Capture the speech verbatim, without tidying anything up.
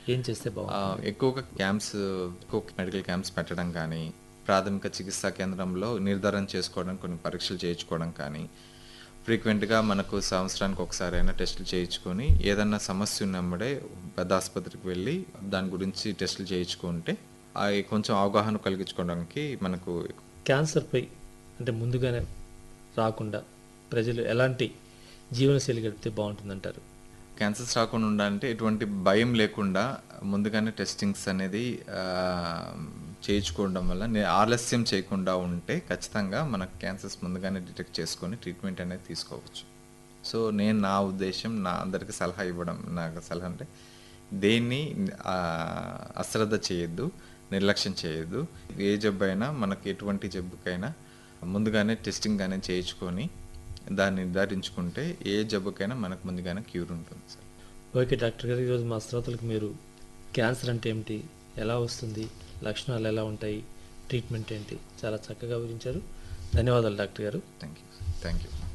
ఏం చేస్తే బాగుంటుంది? ఎక్కువగా క్యాంప్స్ ఎక్కువ మెడికల్ క్యాంప్స్ పెట్టడం కానీ, ప్రాథమిక చికిత్సా కేంద్రంలో నిర్ధారణ చేసుకోవడం, కొన్ని పరీక్షలు చేయించుకోవడం కానీ, ఫ్రీక్వెంట్గా మనకు సంవత్సరానికి ఒకసారైనా టెస్టులు చేయించుకొని ఏదన్నా సమస్య ఉన్నప్పుడే పెద్ద ఆసుపత్రికి వెళ్ళి దాని గురించి టెస్టులు చేయించుకుంటే అవి కొంచెం అవగాహన కలిగించుకోవడానికి మనకు క్యాన్సర్పై అంటే ముందుగానే రాకుండా ప్రజలు ఎలాంటి జీవనశైలి గడిపితే బాగుంటుందంటారు? క్యాన్సర్స్ రాకుండా ఉండాలంటే ఎటువంటి భయం లేకుండా ముందుగానే టెస్టింగ్స్ అనేది ఆ, చేయించుకోవడం వల్ల నే ఆలస్యం చేయకుండా ఉంటే ఖచ్చితంగా మనకు క్యాన్సర్స్ ముందుగానే డిటెక్ట్ చేసుకొని ట్రీట్మెంట్ అనేది తీసుకోవచ్చు. సో నేను నా ఉద్దేశం నా అందరికీ సలహా ఇవ్వడం నాకు సలహా అంటే దేన్ని ఆ, అశ్రద్ధ చేయొద్దు, నిర్లక్ష్యం చేయొద్దు. ఏ జబ్బు అయినా మనకి ఎటువంటి జబ్బుకైనా ముందుగానే టెస్టింగ్ అనేది చేయించుకొని దాన్ని నిర్ధారించుకుంటే ఏ జబ్బుకైనా మనకు ముందుగానే క్యూర్ ఉంటుంది సార్. ఓకే డాక్టర్ గారు, ఈరోజు మా శ్రోతలకు మీరు క్యాన్సర్ అంటే ఏమిటి, ఎలా వస్తుంది, లక్షణాలు ఎలా ఉంటాయి, ట్రీట్మెంట్ ఏంటి చాలా చక్కగా వివరించారు. ధన్యవాదాలు డాక్టర్ గారు. Thank you thank you